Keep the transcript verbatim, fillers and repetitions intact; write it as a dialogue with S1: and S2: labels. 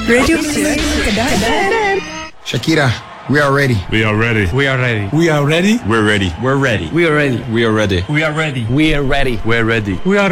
S1: Radio Kedadan.
S2: Shakira, we are ready.
S3: We are ready.
S4: We are ready.
S5: We are ready.
S3: We're ready.
S4: We're ready.
S5: We are ready.
S3: We are ready.
S4: We are ready.
S5: We are ready.
S3: We're ready.
S4: We are